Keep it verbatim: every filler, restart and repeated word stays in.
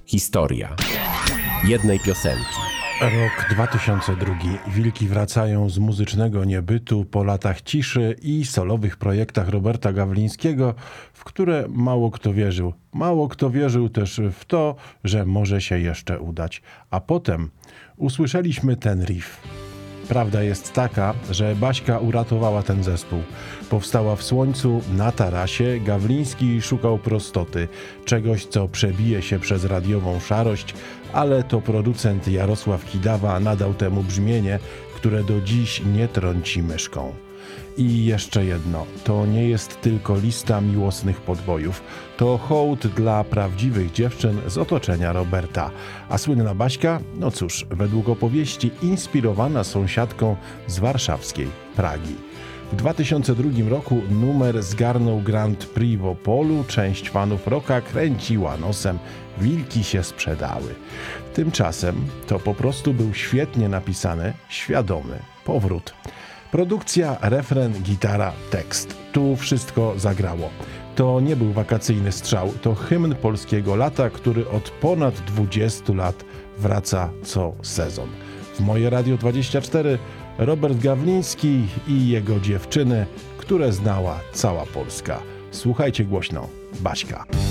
Historia jednej piosenki. Rok dwa tysiące drugi. Wilki wracają z muzycznego niebytu po latach ciszy i solowych projektach Roberta Gawlińskiego, w które mało kto wierzył. Mało kto wierzył też w to, że może się jeszcze udać. A potem usłyszeliśmy ten riff. Prawda jest taka, że Baśka uratowała ten zespół. Powstała w słońcu, na tarasie. Gawliński szukał prostoty, czegoś, co przebije się przez radiową szarość, ale to producent Jarosław Kidawa nadał temu brzmienie, które do dziś nie trąci myszką. I jeszcze jedno, to nie jest tylko lista miłosnych podbojów, to hołd dla prawdziwych dziewczyn z otoczenia Roberta. A słynna Baśka, no cóż, według opowieści inspirowana sąsiadką z warszawskiej Pragi. W dwa tysiące drugim roku numer zgarnął Grand Prix w Opolu, część fanów rocka kręciła nosem, wilki się sprzedały. Tymczasem to po prostu był świetnie napisany, świadomy powrót. Produkcja, refren, gitara, tekst. Tu wszystko zagrało. To nie był wakacyjny strzał, to hymn polskiego lata, który od ponad dwudziestu lat wraca co sezon. W Moje Radio dwadzieścia cztery Robert Gawliński i jego dziewczyny, które znała cała Polska. Słuchajcie głośno, Baśka.